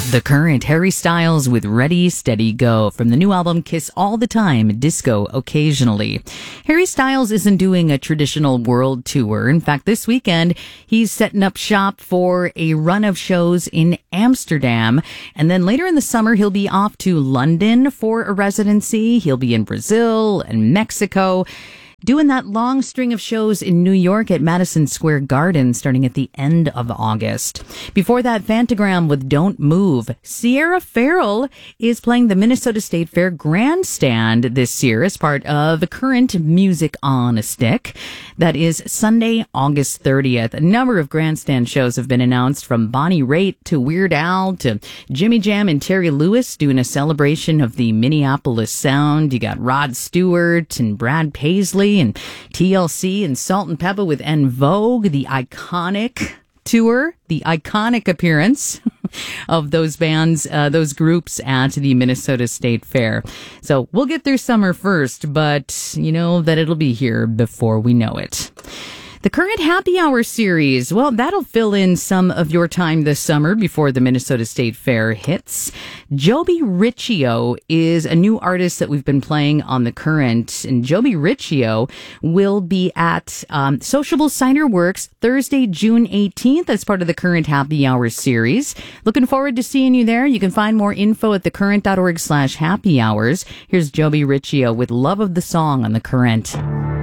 The Current, Harry Styles with Ready, Steady, Go from the new album Kiss All the Time, Disco Occasionally. Harry Styles isn't doing a traditional world tour. In fact, this weekend, he's setting up shop for a run of shows in Amsterdam. And then later in the summer, he'll be off to London for a residency. He'll be in Brazil and Mexico, doing that long string of shows in New York at Madison Square Garden starting at the end of August. Before that, Fantagram with Don't Move. Sierra Farrell is playing the Minnesota State Fair Grandstand this year as part of Current Music on a Stick. That is Sunday, August 30th. A number of grandstand shows have been announced, from Bonnie Raitt to Weird Al to Jimmy Jam and Terry Lewis doing a celebration of the Minneapolis sound. You got Rod Stewart and Brad Paisley and TLC and Salt and Pepper with En Vogue, the iconic tour, the iconic appearance of those bands, those groups at the Minnesota State Fair. So we'll get through summer first, but you know that it'll be here before we know it. The Current Happy Hour series, well, that'll fill in some of your time this summer before the Minnesota State Fair hits. Joby Riccio is a new artist that we've been playing on The Current, and Joby Riccio will be at Sociable Cider Works Thursday, June 18th as part of the Current Happy Hour series. Looking forward to seeing you there. You can find more info at thecurrent.org/happy hours. Here's Joby Riccio with Love of the Song on The Current.